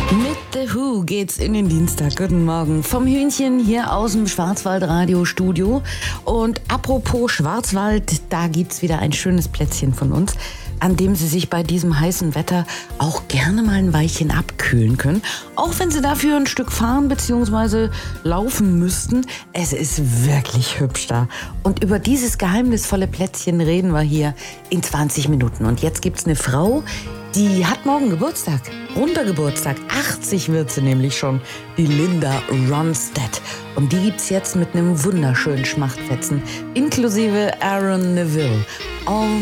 Mit The Who geht's in den Dienstag. Guten Morgen vom Hühnchen hier aus dem Schwarzwald-Radio-Studio. Und apropos Schwarzwald, da gibt's wieder ein schönes Plätzchen von uns, an dem Sie sich bei diesem heißen Wetter auch gerne mal ein Weilchen abkühlen können. Auch wenn Sie dafür ein Stück fahren bzw. laufen müssten. Es ist wirklich hübsch da. Und über dieses geheimnisvolle Plätzchen reden wir hier in 20 Minuten. Und jetzt gibt's eine Frau, die hat morgen Geburtstag, runder Geburtstag. 80 wird sie nämlich schon, die Linda Ronstadt. Und die gibt's jetzt mit einem wunderschönen Schmachtfetzen, inklusive Aaron Neville.